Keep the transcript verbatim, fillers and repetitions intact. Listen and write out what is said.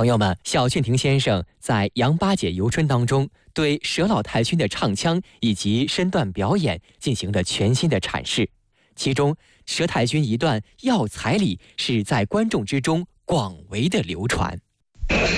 朋友们，小劝亭先生在《杨八姐游春》当中，对佘老太君的唱腔以及身段表演进行了全新的阐释。其中，佘太君一段要彩礼是在观众之中广为的流传。